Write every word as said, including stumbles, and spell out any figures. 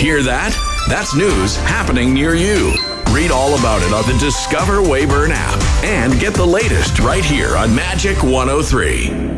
Hear that? That's news happening near you. Read all about it on the Discover Weyburn app and get the latest right here on Magic one oh three.